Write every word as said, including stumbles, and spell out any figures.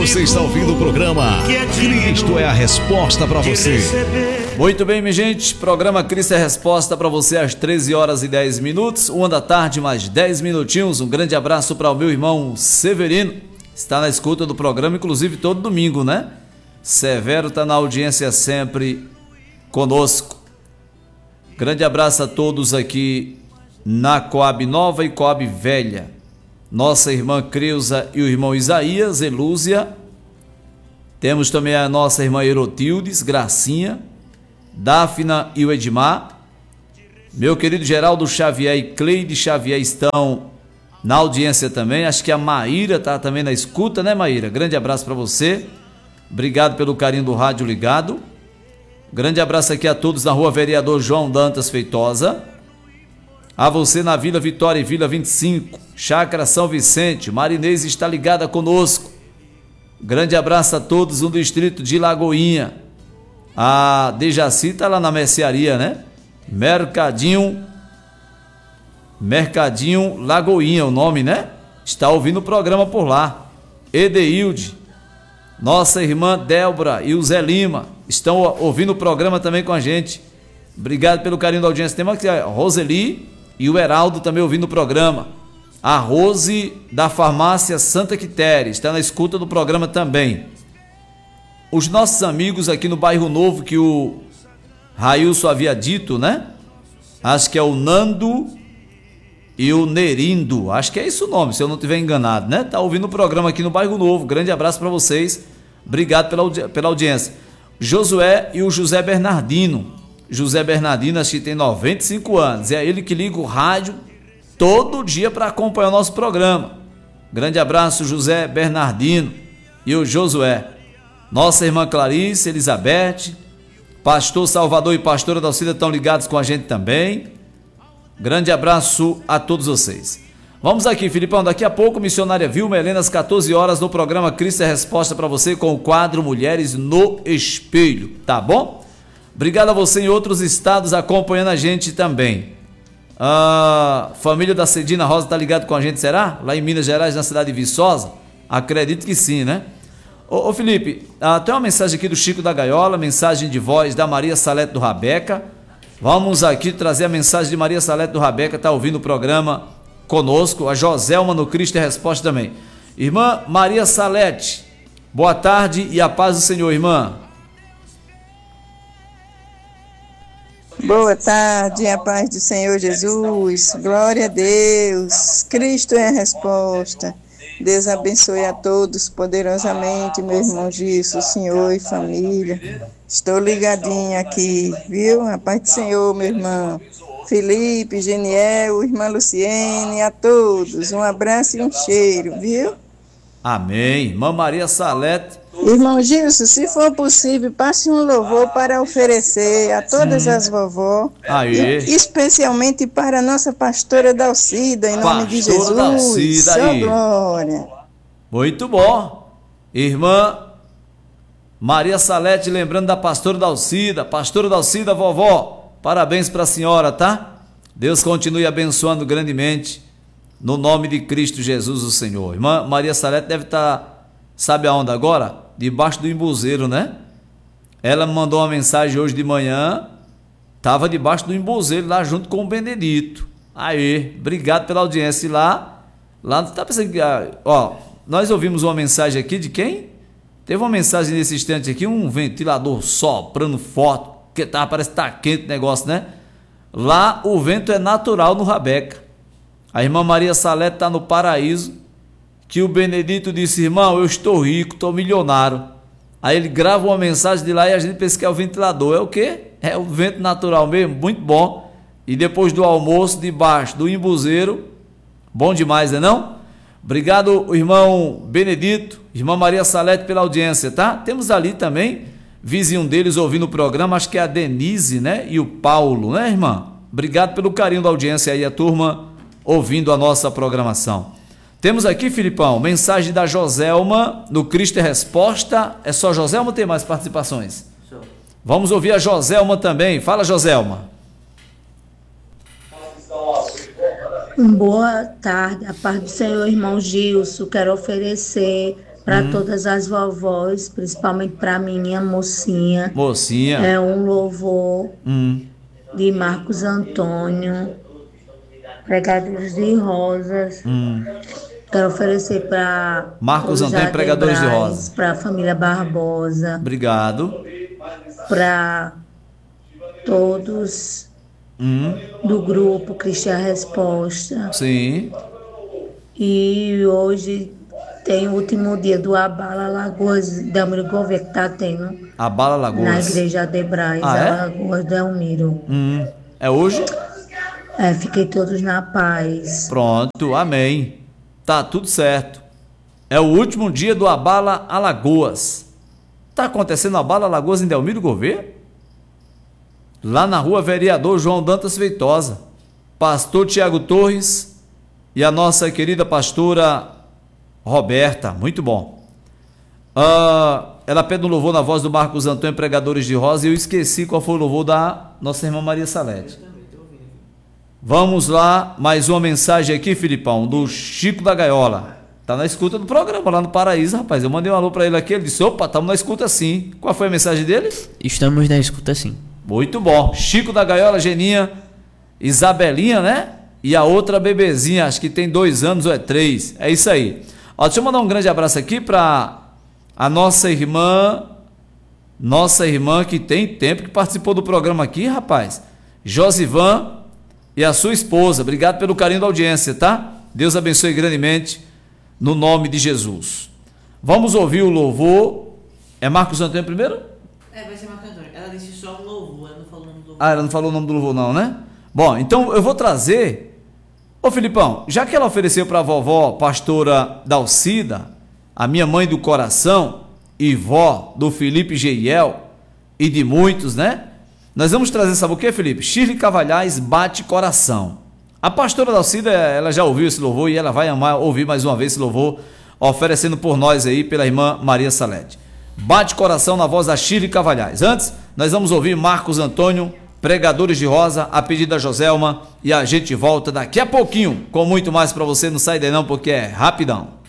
Você está ouvindo o programa Cristo é a Resposta para você. Muito bem, minha gente, programa Cristo é a Resposta para você às treze horas e dez minutos, uma da tarde, mais dez minutinhos. Um grande abraço para o meu irmão Severino, está na escuta do programa, inclusive todo domingo, né? Severo está na audiência sempre conosco. Grande abraço a todos aqui na Coab Nova e Coab Velha. Nossa irmã Creuza e o irmão Isaías, Elúzia. Temos também a nossa irmã Erotildes, Gracinha, Dáfna e o Edmar. Meu querido Geraldo Xavier e Cleide Xavier estão na audiência também. Acho que a Maíra está também na escuta, né, Maíra? Grande abraço para você. Obrigado pelo carinho do rádio ligado. Grande abraço aqui a todos na rua Vereador João Dantas Feitosa. A você na Vila Vitória e Vila vinte e cinco, Chácara São Vicente. Marinês está ligada conosco. Grande abraço a todos no distrito de Lagoinha. A Dejaci está lá na mercearia, né? Mercadinho, Mercadinho Lagoinha, o nome, né? Está ouvindo o programa por lá. Edeilde, nossa irmã Débora e o Zé Lima estão ouvindo o programa também com a gente. Obrigado pelo carinho da audiência. Tem aqui a Roseli e o Heraldo também ouvindo o programa. A Rose da farmácia Santa Quitéria está na escuta do programa também. Os nossos amigos aqui no Bairro Novo, que o Railson havia dito, né? Acho que é o Nando e o Nerindo. Acho que é esse o nome, se eu não estiver enganado, né? Tá ouvindo o programa aqui no Bairro Novo. Grande abraço para vocês. Obrigado pela, audi pela audiência. Josué e o José Bernardino. José Bernardino, acho que tem noventa e cinco anos. É ele que liga o rádio todo dia para acompanhar o nosso programa. Grande abraço, José Bernardino e o Josué. Nossa irmã Clarice, Elizabeth, pastor Salvador e pastora Dalcida estão ligados com a gente também. Grande abraço a todos vocês. Vamos aqui, Filipão, daqui a pouco, missionária Vilma Helena, às quatorze horas, no programa Cristo é Resposta para você, com o quadro Mulheres no Espelho, tá bom? Obrigado a você em outros estados acompanhando a gente também. A família da Cedina Rosa está ligado com a gente, será? Lá em Minas Gerais, na cidade de Viçosa? Acredito que sim, né? Ô, ô Felipe, ah, tem uma mensagem aqui do Chico da Gaiola, mensagem de voz da Maria Salete do Rabeca. Vamos aqui trazer a mensagem de Maria Salete do Rabeca, está ouvindo o programa conosco. A Joselma no Cristo é Resposta também. Irmã Maria Salete, boa tarde e a paz do Senhor, irmã. Boa tarde, a paz do Senhor Jesus, glória a Deus, Cristo é a resposta. Deus abençoe a todos poderosamente, meu irmão Gilson, Senhor e família. Estou ligadinha aqui, viu? A paz do Senhor, meu irmão Felipe, Geniel, irmã Luciene, a todos. Um abraço e um cheiro, viu? Amém. Irmã Maria Salete. Irmão Gilson, se for possível, passe um louvor para oferecer a todas hum. as vovó, Aê. especialmente para a nossa pastora Dalcida, em nome de Jesus. Dalcida, só aí. glória. Muito bom. Irmã Maria Salete, lembrando da pastora Dalcida. Pastora Dalcida, vovó, parabéns para a senhora, tá? Deus continue abençoando grandemente, no nome de Cristo Jesus, o Senhor. Irmã Maria Salete deve estar, sabe aonde agora? Debaixo do embuzeiro, né? Ela me mandou uma mensagem hoje de manhã, estava debaixo do embuzeiro lá junto com o Benedito. Aí, obrigado pela audiência. E lá, lá tá pensando que, ó, nós ouvimos uma mensagem aqui de quem? Teve uma mensagem nesse instante aqui, um ventilador soprando forte, que tá, parece que tá quente o negócio, né? Lá o vento é natural no Rabeca. A irmã Maria Salete está no paraíso, que o Benedito disse, irmão, eu estou rico, estou milionário. Aí ele grava uma mensagem de lá e a gente pensa que é o ventilador. É o quê? É o vento natural mesmo, muito bom. E depois do almoço, debaixo do embuzeiro, bom demais, né não? Obrigado, irmão Benedito, irmã Maria Salete, pela audiência, tá? Temos ali também, vizinho deles ouvindo o programa, acho que é a Denise, né? E o Paulo, né, irmã? Obrigado pelo carinho da audiência aí, a turma ouvindo a nossa programação. Temos aqui, Filipão, mensagem da Joselma no Cristo é Resposta. É só Joselma ou tem mais participações? Sure. Vamos ouvir a Joselma também. Fala, Joselma. Boa tarde, a paz do Senhor, irmão Gilson. Quero oferecer para Hum. todas as vovós, principalmente para minha mocinha. Mocinha. É um louvor Hum. de Marcos Antônio, Pregadores de Rosas. Hum. Quero oferecer para Marcos Antônio, Pregadores de Rosas. para a família Barbosa, Obrigado. para todos Hum. do grupo Cristo é a Resposta. Sim. E hoje tem o último dia do Abala Lagoas Delmiro Gouveia, que está tendo Abala Lagoas. na igreja Adebrais, Ah, é? Alagoas Delmiro. Hum. É hoje? É, fiquem todos na paz. Pronto, amém. Tá tudo certo. É o último dia do Abala Alagoas. Tá acontecendo Abala Alagoas em Delmiro Gouveia? Lá na rua Vereador João Dantas Feitosa. Pastor Tiago Torres e a nossa querida pastora Roberta. Muito bom. Ah, ela pede um louvor na voz do Marcos Antônio, Pregadores de Rosa, e eu esqueci qual foi o louvor da nossa irmã Maria Salete. Vamos lá, mais uma mensagem aqui, Filipão, do Chico da Gaiola. Tá na escuta do programa lá no Paraíso, rapaz. Eu mandei um alô pra ele aqui, ele disse, opa, estamos na escuta sim. Qual foi a mensagem dele? Estamos na escuta sim. Muito bom. Chico da Gaiola, Geninha, Isabelinha, né? E a outra bebezinha, acho que tem dois anos ou é três. É isso aí. Ó, deixa eu mandar um grande abraço aqui pra a nossa irmã, nossa irmã que tem tempo que participou do programa aqui, rapaz. Josivan e a sua esposa. Obrigado pelo carinho da audiência, tá? Deus abençoe grandemente, no nome de Jesus. Vamos ouvir o louvor. É Marcos Antônio primeiro? É, vai ser Marcos Antônio. Ela disse só um louvor, ela não falou o nome do louvor. Ah, ela não falou o nome do louvor não, né? Bom, então eu vou trazer... Ô Filipão, já que ela ofereceu para a vovó pastora Dalcida, a minha mãe do coração, e vó do Felipe Geiel, e de muitos, né? Nós vamos trazer, sabe o que, Felipe? Shirley Cavalhais, Bate Coração. A pastora Dalcida, ela já ouviu esse louvor e ela vai amar ouvir mais uma vez esse louvor, oferecendo por nós aí, pela irmã Maria Salete. Bate Coração na voz da Shirley Cavalhais. Antes, nós vamos ouvir Marcos Antônio, Pregadores de Rosa, a pedido da Joselma, e a gente volta daqui a pouquinho com muito mais para você. Não sai daí não, porque é rapidão.